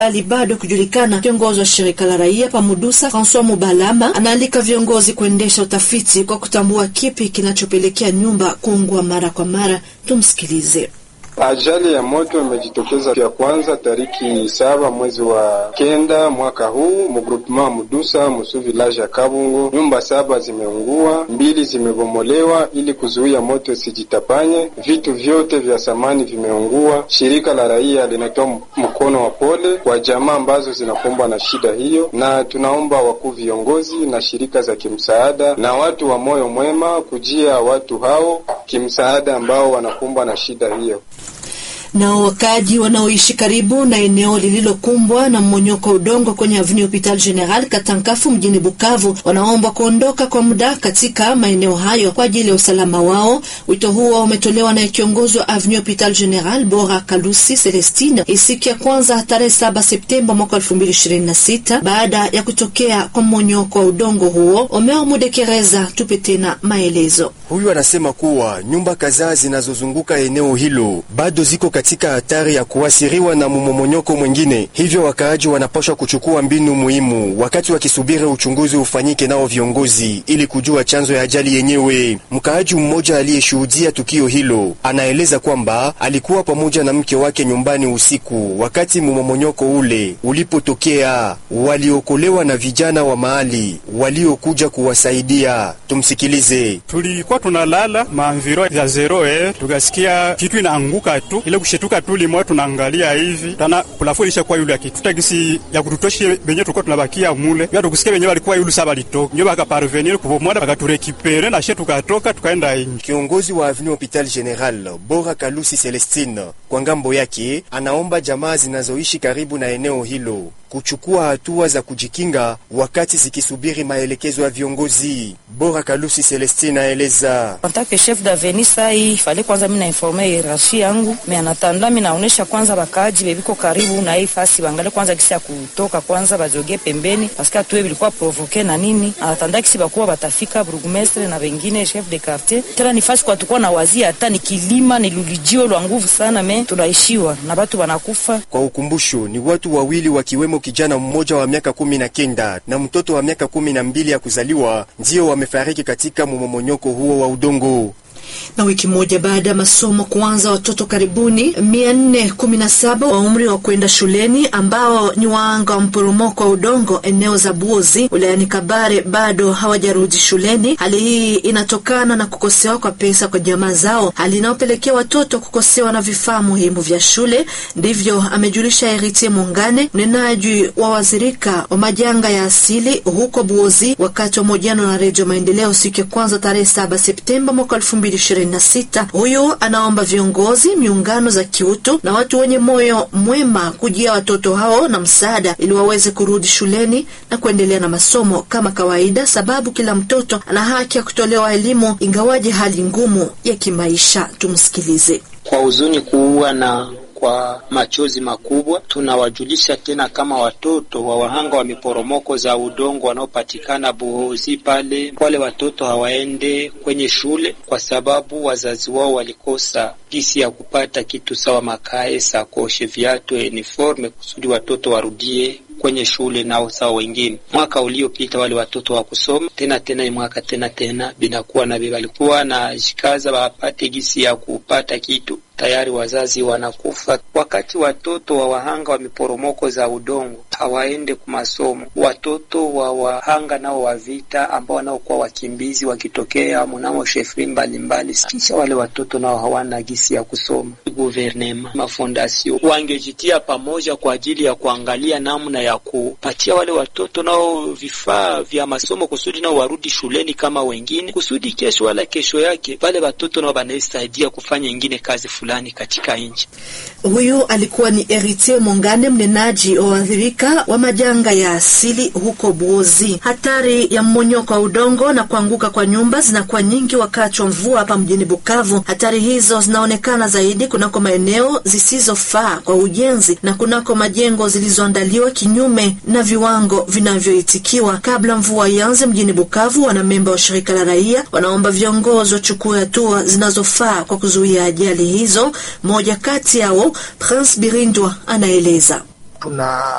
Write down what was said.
hali bado kujulikana. Kiongozi wa shirika la raia Pamudusa François Mubalama anaalika viongozi kuendesha utafiti kwa kutambua kipi kinachopelekea nyumba kuungua mara kwa mara. Tumsikilize. Ajali ya moto imejitokeza ya kwanza tariki 7 mwezi wa 9 mwaka huu mgroupement Mudusa Musu village ya Kabungo. Nyumba 7 zimeungua, 2 zimebomolewa ili kuzuia moto sijitapanye. Vitu vyote vya samani vimeungua. Shirika la raia linatoa mkono wa pole kwa jamaa ambazo zinakumbwa na shida hiyo, na tunaomba wakuu viongozi na shirika za kimsaada na watu wa moyo mwema kujia watu hao kimsaada ambao wanakumbwa na shida hiyo. Na wakaji wanaoishi karibu na eneo lililokumbwa na mmonyoko wa udongo kwenye Avenue Hopital General Katankafu mjini Bukavu wanaomba kuondoka kwa muda katika maeneo hayo kwa ajili ya usalama wao. Wito huo umetolewa na kiongozi wa Avenue Hopital General Bora Kalusi Celestine siku ya kwanza tarehe 7 Septemba mwaka 2026 baada ya kutokea kwa mmonyoko wa udongo huo. Omeo Mudekereza tupe tena maelezo. Huyu anasema kuwa nyumba kadhaa zinazozunguka eneo hilo bado ziko katika hatari ya kuasiriwa na mmomonyoko mwingine. Hivyo wakaaji wanapaswa kuchukua mbinu muhimu wakati wakisubiri uchunguzi ufanyike nao viongozi ili kujua chanzo ya ajali yenyewe. Mkaaji mmoja aliyeshuhudia tukio hilo anaeleza kwamba alikuwa pamoja na mke wake nyumbani usiku wakati mmomonyoko ule ulipotokea. Waliokolewa na vijana wa mahali waliokuja kuwasaidia. Tumsikilize. Tulikuwa tunalala maenviro ya 0 tukasikia kitu inaanguka tu, ile kushetuka tu limwa tunaangalia hivi tana kulafulisha kwa yule kitu tutagisi ya kututoshe benye tulikuwa tunabakia mule ya tukusikia benye walikuwa yule saba litoka nyo baka parvenir kubomoa bakaturekipere na shetu tukatoka tukaenda nje. Kiongozi wa Avenue Hopital General Bora Kalusi Celestine kwa ngambo yake anaomba jamaa zinazoishi karibu na eneo hilo kuchukua hatua za kujikinga wakati zikisubiri maelekezo ya viongozi. Bora Kalusi Celestine aeleza. Antake chef d'avenue sai fale kwanza mimi na informer rashi yangu, mimi anatanda mimi naonesha kwanza bakaji bebiko karibu na hii fasi bangale kwanza kisi ya kutoka kwanza bajoge pembeni paska tuwe bilikuwa provoke na nini. Anatanda kisi bakuwa batafika burgmestre na wengine chef de quartier. Tena ni fasi kwa tukua na wazia hata ni kilima ni lulijio lwa nguvu sana me tunaishiwa na watu wanakufa. Kwa ukumbusho ni watu wawili wakiwemo kijana mmoja wa miaka 19 na mtoto wa miaka 12 ya kuzaliwa ndio wamefariki katika mmomonyoko huo wa udongo. Na wiki moja baada ya masomo kuanza, watoto karibuni 417 wa umri wa kwenda shuleni ambao ni waanga wa mporomoko wa udongo eneo za Buozi wilayani Kabare bado hawajarudi shuleni. Hali hii inatokana na kukosewa kwa pesa kwa jamaa zao, hali inayopelekea watoto kukosewa na vifaa muhimu vya shule. Ndivyo amejulisha Heritier Mungane, mnenaji wa wazirika wa majanga ya asili huko Buozi wakati wa mahojiano na Radio Maendeleo siku ya kwanza tarehe 7 Septemba mwaka 2026. Huyu anaomba viongozi, miungano za kiutu na watu wenye moyo mwema kujia watoto hao na msaada ili waweze kurudi shuleni na kuendelea na masomo kama kawaida, sababu kila mtoto ana haki ya kutolewa elimu ingawaje hali ngumu ya kimaisha. Tumsikilize. Kwa huzuni kuua na kwa machozi makubwa tunawajulisha tena kama watoto wa wahanga wa miporomoko za udongo wanaopatikana Buhozi pale, wale watoto hawaende kwenye shule kwa sababu wazazi wao walikosa kisi ya kupata kitu sawa makae, sakoshe, viatu, uniforme kusudi watoto warudie kwenye shule nao sawa wengine. Mwaka uliopita wale watoto wa kusoma tena mwaka tena binakuwa na walikuwa na jikaza wapate gisi ya kupata kitu, tayari wazazi wanakufa. Wakati watoto wa wahanga wa miporomoko za udongo hawaende kumasomo, watoto wa wahanga nao wa vita ambao wanaokuwa wakimbizi wakitokea mnamo shefri mbalimbali, kisha wale watoto nao hawana gisi ya kusoma. Gouvernement, mafondasio wangejitia pamoja kwa ajili ya kuangalia namna ya kupatia wale watoto nao vifaa vya masomo kusudi nao warudi shuleni kama wengine, kusudi kesho wala kesho yake wale watoto nao banasaidia kufanya ingine kazi fulani katika nchi. Huyu alikuwa ni Heritier Mungane, mnenaji wa waathirika wa majanga ya asili huko Buozi. Hatari ya mmonyoko wa udongo na kuanguka kwa nyumba zinakuwa nyingi wakati wa mvua hapa mjini Bukavu. Hatari hizo zinaonekana zaidi kunako maeneo zisizofaa kwa ujenzi na kunako majengo zilizoandaliwa kinyume na viwango vinavyoitikiwa. Kabla mvua ianze mjini Bukavu, wanamemba wa shirika la raia wanaomba viongozi wachukue hatua zinazofaa kwa kuzuia ajali hizo. Moja kati yao Prince Birindwa anaeleza.